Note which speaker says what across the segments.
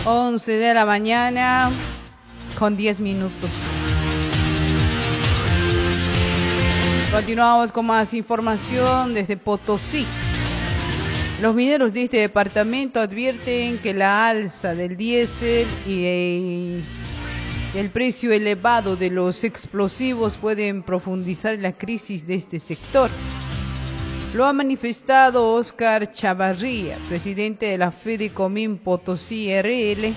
Speaker 1: 11 de la mañana con 10 minutos. Continuamos con más información desde Potosí. Los mineros de este departamento advierten que la alza del diésel y el precio elevado de los explosivos pueden profundizar la crisis de este sector. Lo ha manifestado Oscar Chavarría, presidente de la Fedecomín Potosí RL.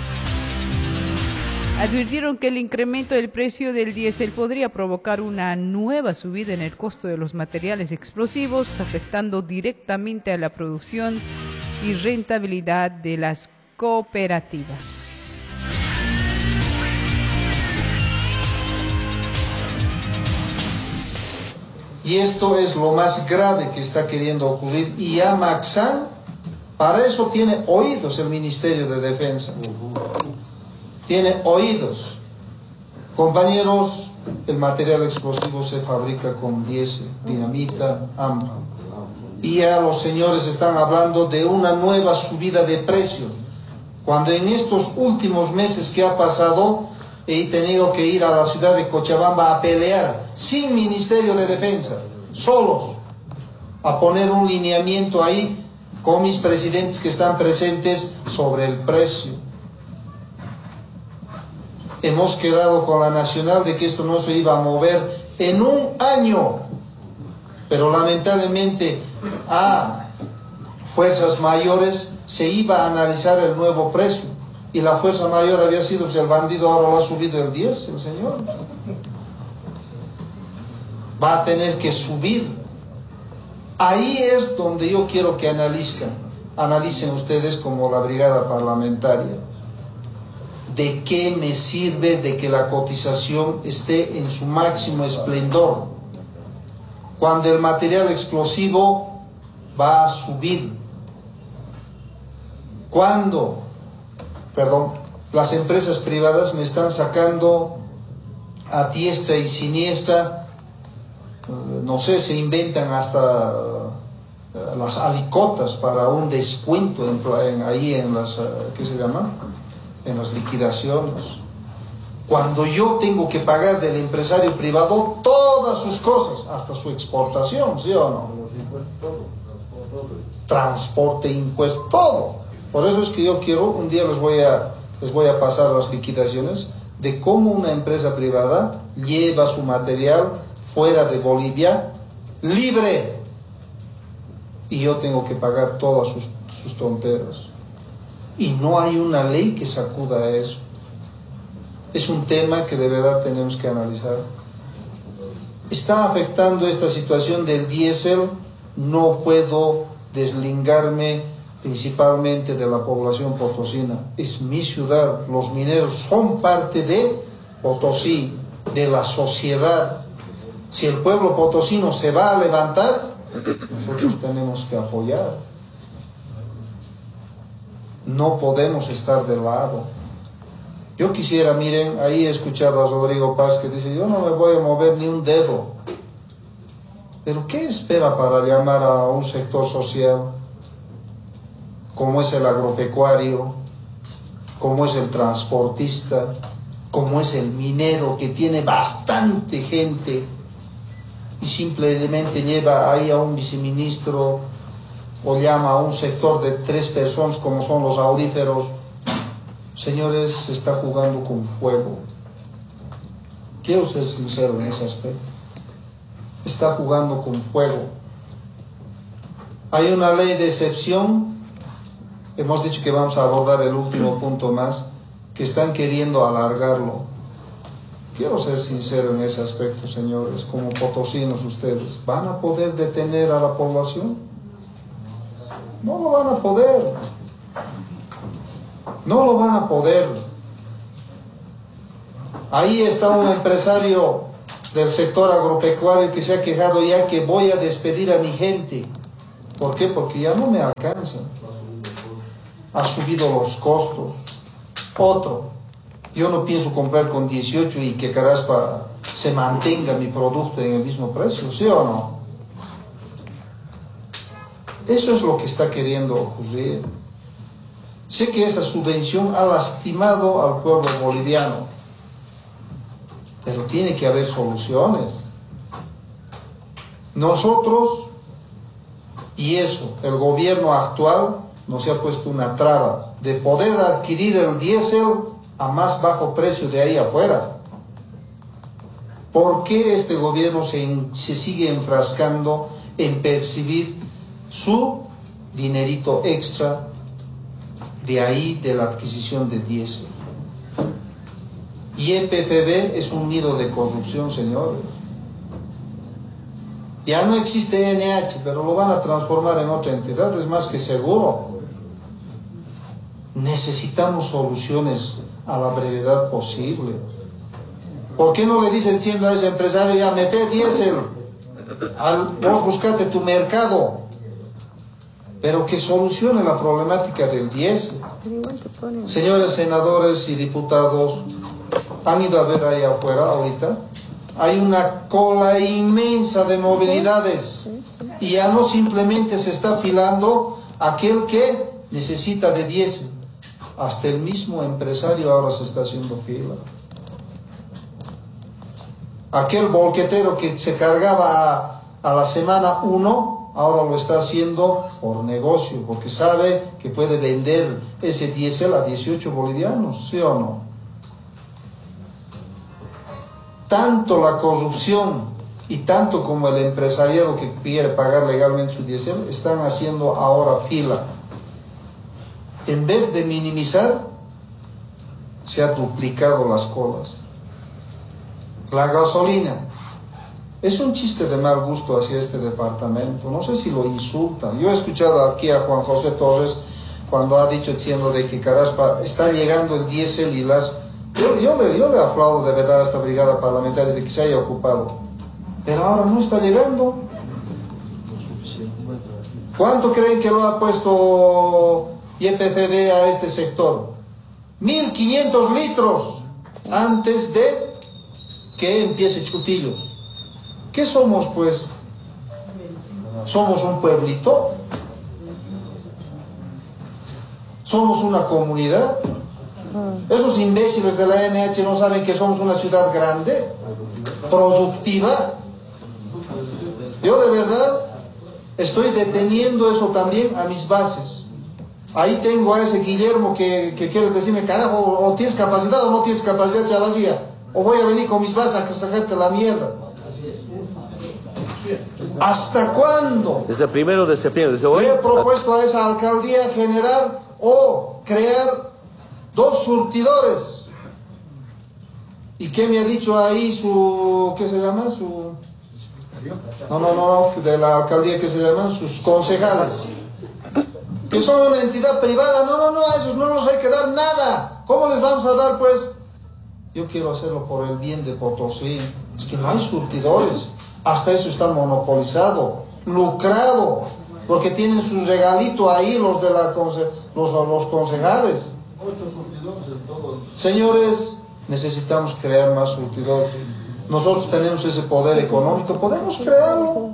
Speaker 1: Advirtieron que el incremento del precio del diésel podría provocar una nueva subida en el costo de los materiales explosivos, afectando directamente a la producción y rentabilidad de las cooperativas.
Speaker 2: Y esto es lo más grave que está queriendo ocurrir. Y Amaxan, para eso tiene oídos el Ministerio de Defensa. Tiene oídos. Compañeros, el material explosivo se fabrica con diésel, dinamita, AMPA. Y ya los señores están hablando de una nueva subida de precio. Cuando en estos últimos meses que ha pasado, he tenido que ir a la ciudad de Cochabamba a pelear, sin Ministerio de Defensa, solos, a poner un lineamiento ahí con mis presidentes que están presentes sobre el precio. Hemos quedado con la nacional de que esto no se iba a mover en un año, pero lamentablemente a fuerzas mayores se iba a analizar el nuevo precio. Y la fuerza mayor había sido el bandido, ahora lo ha subido el 10, el señor. Va a tener que subir. Ahí es donde yo quiero que analicen ustedes como la brigada parlamentaria. ¿De qué me sirve de que la cotización esté en su máximo esplendor cuando el material explosivo va a subir? Cuando las empresas privadas me están sacando a diestra y siniestra, no sé, se inventan hasta las alicotas para un descuento ahí en las, ¿qué se llama? En las liquidaciones. Cuando yo tengo que pagar del empresario privado todas sus cosas, hasta su exportación, ¿sí o no? Transporte, impuestos, todo. Por eso es que yo quiero, un día les voy a pasar las liquidaciones de cómo una empresa privada lleva su material fuera de Bolivia libre y yo tengo que pagar todas sus tonteras. Y no hay una ley que sacuda eso. Es un tema que de verdad tenemos que analizar. Está afectando esta situación del diésel, no puedo deslingarme principalmente de la población potosina. Es mi ciudad, los mineros son parte de Potosí, de la sociedad. Si el pueblo potosino se va a levantar, nosotros tenemos que apoyar. No podemos estar de lado. Yo quisiera, miren, ahí he escuchado a Rodrigo Paz que dice, yo no me voy a mover ni un dedo. Pero ¿qué espera para llamar a un sector social como es el agropecuario, como es el transportista, como es el minero, que tiene bastante gente y simplemente lleva ahí a un viceministro o llama a un sector de 3 personas como son los auríferos? Señores, se está jugando con fuego. Quiero ser sincero en ese aspecto. Está jugando con fuego. Hay una ley de excepción. Hemos dicho que vamos a abordar el último punto más, que están queriendo alargarlo. Quiero ser sincero en ese aspecto, señores, como potosinos ustedes. ¿Van a poder detener a la población? No lo van a poder. No lo van a poder. Ahí está un empresario del sector agropecuario que se ha quejado ya que voy a despedir a mi gente. ¿Por qué? Porque ya no me alcanza. Ha subido los costos. Otro, yo no pienso comprar con 18 y que caraspa se mantenga mi producto en el mismo precio, ¿sí o no? Eso es lo que está queriendo ocurrir. Sé que esa subvención ha lastimado al pueblo boliviano, pero tiene que haber soluciones. Nosotros, y eso, el gobierno actual nos ha puesto una traba de poder adquirir el diésel a más bajo precio de ahí afuera. ¿Por qué este gobierno se sigue enfrascando en percibir su dinerito extra de ahí de la adquisición de diésel? YPFB es un nido de corrupción, señores. Ya no existe NH, pero lo van a transformar en otra entidad, es más que seguro. Necesitamos soluciones a la brevedad posible. ¿Por qué no le dicen siendo a ese empresario, ya mete diésel, vos buscate tu mercado, pero que solucione la problemática del diésel? Señores senadores y diputados, han ido a ver ahí afuera ahorita, hay una cola inmensa de movilidades y ya no simplemente se está afilando aquel que necesita de diésel, hasta el mismo empresario ahora se está haciendo fila. Aquel bolquetero que se cargaba a la semana 1, ahora lo está haciendo por negocio, porque sabe que puede vender ese diésel a 18 bolivianos, ¿sí o no? Tanto la corrupción y tanto como el empresariado que quiere pagar legalmente su diésel están haciendo ahora fila. En vez de minimizar, se ha duplicado las colas. La gasolina es un chiste de mal gusto hacia este departamento. No sé si lo insultan. Yo he escuchado aquí a Juan José Torres cuando ha dicho, diciendo de que Caraspa está llegando el diésel y las... Yo le aplaudo de verdad a esta brigada parlamentaria de que se haya ocupado. Pero ahora no está llegando. ¿Cuánto creen que lo ha puesto YPFB a este sector? 1.500 litros antes de que empiece Chutillo. ¿Qué somos, pues? ¿Somos un pueblito? ¿Somos una comunidad? ¿Esos imbéciles de la NH no saben que somos una ciudad grande, productiva? Yo de verdad estoy deteniendo eso también a mis bases. Ahí tengo a ese Guillermo que quiere decirme, carajo, o tienes capacidad o no tienes capacidad, chavasía. O voy a venir con mis bases a sacarte la mierda. ¿Hasta cuándo?
Speaker 3: Desde el 1 de septiembre.
Speaker 2: Le he propuesto a esa alcaldía generar o crear 2 surtidores. ¿Y qué me ha dicho ahí su... ¿qué se llama? Su... No, de la alcaldía, ¿qué se llaman? Sus concejales. Que son una entidad privada. No, a esos no nos hay que dar nada. ¿Cómo les vamos a dar, pues? Yo quiero hacerlo por el bien de Potosí. Es que no hay surtidores. Hasta eso está monopolizado, lucrado, porque tienen su regalito ahí los de los concejales.
Speaker 4: 8 surtidores en todo.
Speaker 2: Señores, necesitamos crear más surtidores. Nosotros tenemos ese poder económico, podemos crearlo.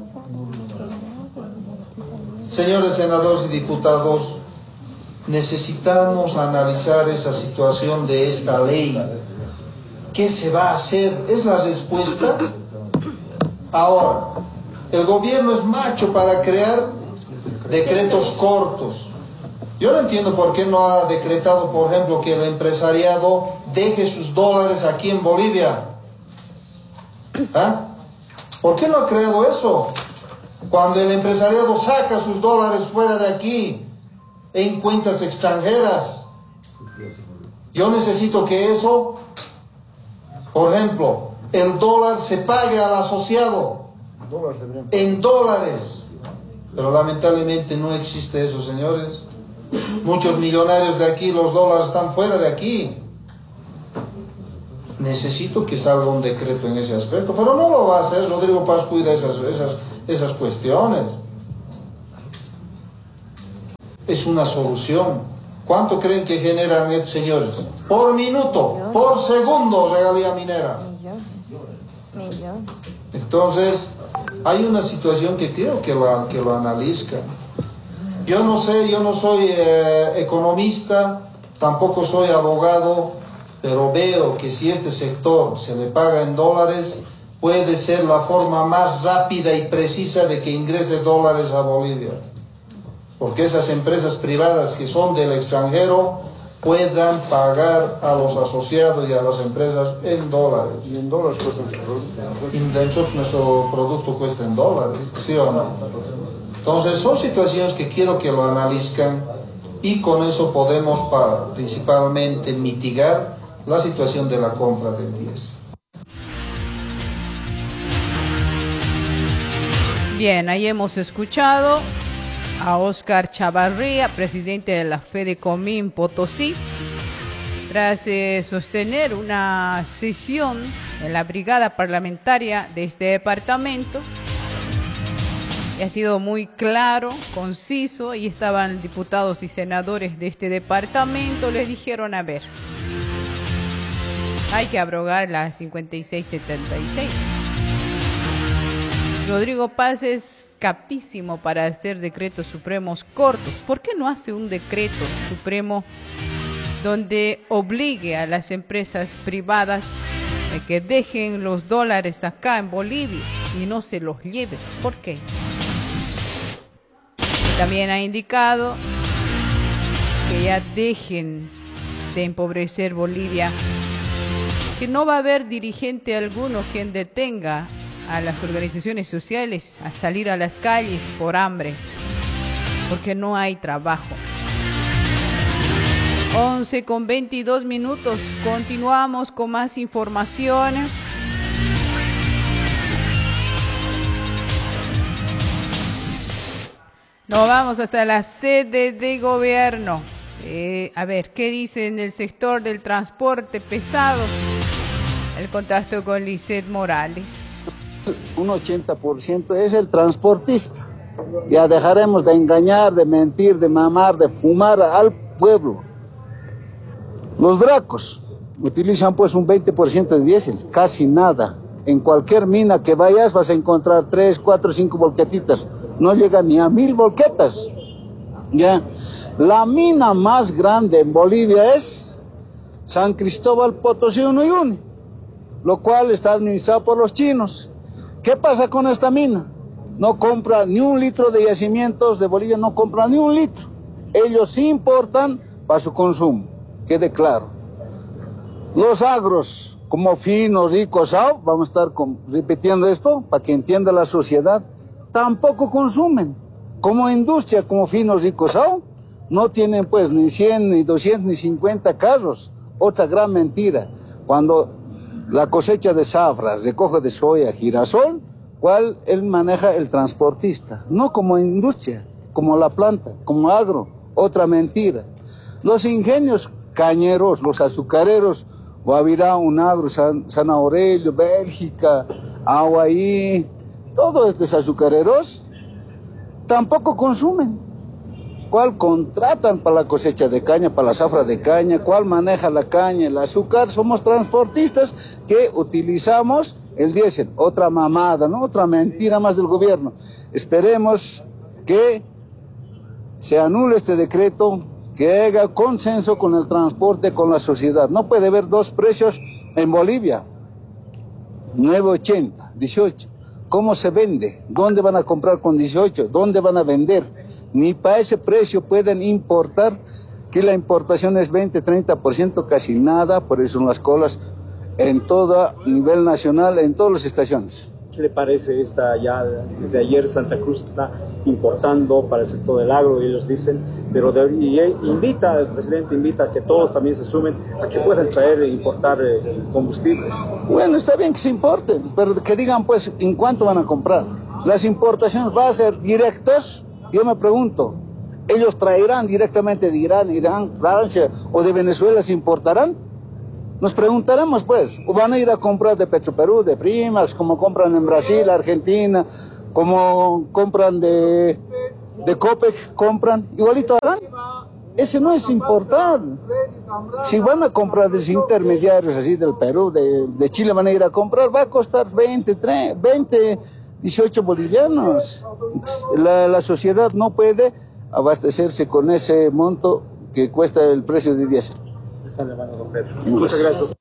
Speaker 2: Señores senadores y diputados, necesitamos analizar esa situación de esta ley. ¿Qué se va a hacer? ¿Es la respuesta? Ahora, el gobierno es macho para crear decretos cortos. Yo no entiendo por qué no ha decretado, por ejemplo, que el empresariado deje sus dólares aquí en Bolivia. ¿Ah? ¿Por qué no ha creado eso? Cuando el empresariado saca sus dólares fuera de aquí, en cuentas extranjeras. Yo necesito que eso, por ejemplo, el dólar se pague al asociado en dólares. Pero lamentablemente no existe eso, señores. Muchos millonarios de aquí, los dólares están fuera de aquí. Necesito que salga un decreto en ese aspecto, pero no lo va a hacer. Rodrigo Paz cuida esas cuestiones. Es una solución. ¿Cuánto creen que generan estos señores? Por minuto, por segundo, regalía minera. Entonces, hay una situación que creo que lo analizca. Yo no sé, yo no soy economista, tampoco soy abogado, pero veo que si este sector se le paga en dólares, puede ser la forma más rápida y precisa de que ingrese dólares a Bolivia. Porque esas empresas privadas que son del extranjero puedan pagar a los asociados y a las empresas en dólares.
Speaker 4: Y en dólares cuesta el producto.
Speaker 2: Y de hecho nuestro producto cuesta en dólares, ¿sí o no? Entonces son situaciones que quiero que lo analicen y con eso podemos principalmente mitigar la situación de la compra del diésel.
Speaker 1: Bien, ahí hemos escuchado a Óscar Chavarría, presidente de la Fedecomín Potosí, tras sostener una sesión en la brigada parlamentaria de este departamento. Y ha sido muy claro, conciso, y estaban diputados y senadores de este departamento, les dijeron, a ver, hay que abrogar la 5676. Rodrigo Paz es capísimo para hacer decretos supremos cortos. ¿Por qué no hace un decreto supremo donde obligue a las empresas privadas a que dejen los dólares acá en Bolivia y no se los lleven? ¿Por qué? También ha indicado que ya dejen de empobrecer Bolivia, que no va a haber dirigente alguno quien detenga a las organizaciones sociales a salir a las calles por hambre, porque no hay trabajo. 11:22. Continuamos con más información. Nos vamos hasta la sede de gobierno. A ver, ¿qué dice en el sector del transporte pesado? El contacto con Lisset Morales.
Speaker 3: Un 80% es el transportista. Ya dejaremos de engañar, de mentir, de mamar, de fumar al pueblo. Los dracos utilizan pues un 20% de diésel, casi nada. En cualquier mina que vayas vas a encontrar 3, 4, 5 volquetitas. No llega ni a 1000 volquetas. ¿Ya? La mina más grande en Bolivia es San Cristóbal Potosí 1 y 1, lo cual está administrado por los chinos. ¿Qué pasa con esta mina? No compra ni un litro de yacimientos de Bolivia, no compra ni un litro. Ellos importan para su consumo, quede claro. Los agros, como Fino, Rico, Sao, vamos a estar repitiendo esto para que entienda la sociedad, tampoco consumen. Como industria, como Fino, Rico, Sao, no tienen pues ni 100, ni 200, ni 50 carros. Otra gran mentira. Cuando la cosecha de zafra, recoge de soya, girasol, ¿cuál él maneja? El transportista, no como industria, como la planta, como agro, otra mentira. Los ingenios cañeros, los azucareros, Guavirá, Unagro, San Aurelio, Bélgica, Aguaí, todos estos azucareros tampoco consumen. ¿Cuál contratan para la cosecha de caña, para la zafra de caña? ¿Cuál maneja la caña, el azúcar? Somos transportistas que utilizamos el diésel. Otra mamada, ¿no? Otra mentira más del gobierno. Esperemos que se anule este decreto, que haga consenso con el transporte, con la sociedad. No puede haber dos precios en Bolivia. 9.80, 18. ¿Cómo se vende? ¿Dónde van a comprar con 18? ¿Dónde van a vender? Ni para ese precio pueden importar, que la importación es 20, 30%, casi nada, por eso son las colas en todo nivel nacional, en todas las estaciones.
Speaker 5: ¿Qué le parece esta ya desde ayer Santa Cruz está importando para el sector del agro? Ellos dicen, pero el presidente invita a que todos también se sumen a que puedan traer e importar combustibles.
Speaker 3: Bueno, está bien que se importen, pero que digan pues en cuánto van a comprar. Las importaciones van a ser directos. Yo me pregunto, ¿ellos traerán directamente de Irán, Francia o de Venezuela, se importarán? Nos preguntaremos pues, o van a ir a comprar de Petroperú, de Primax, como compran en Brasil, Argentina, como compran de Copec, compran, igualito harán. Ese no es importar. Si van a comprar de los intermediarios así del Perú, de Chile van a ir a comprar, va a costar 20, 18 bolivianos. La sociedad no puede abastecerse con ese monto que cuesta el precio de diésel.
Speaker 5: Está en la mano, don Pedro. Muchas gracias.